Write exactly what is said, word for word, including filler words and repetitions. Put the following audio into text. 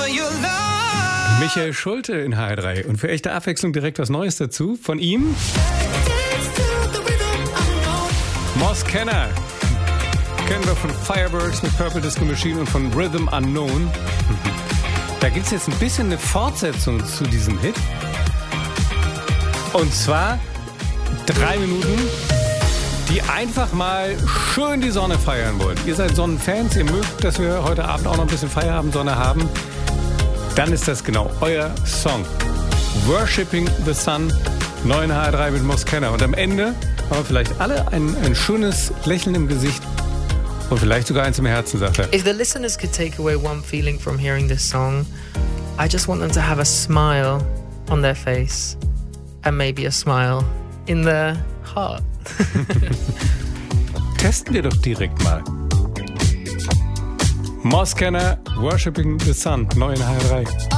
Michael Schulte in H R drei. Und für echte Abwechslung direkt was Neues dazu. Von ihm Moss Kenner. Kennen wir von Firebirds mit Purple Disco Machine und von Rhythm Unknown. Da gibt es jetzt ein bisschen eine Fortsetzung zu diesem Hit. Und zwar drei Minuten, die einfach mal schön die Sonne feiern wollen. Ihr seid Sonnenfans, ihr mögt, dass wir heute Abend auch noch ein bisschen Feierabendsonne haben. Dann ist das genau euer Song. Worshipping the Sun, neuen H R drei mit Moss Kenner. Und am Ende haben wir vielleicht alle ein, ein schönes Lächeln im Gesicht und vielleicht sogar eins im Herzen, sagt er. If the listeners could take away one feeling from hearing this song, I just want them to have a smile on their face and maybe a smile in their heart. Testen wir doch direkt mal. Moss Kenner, Worshipping the Sun, neu in H R drei.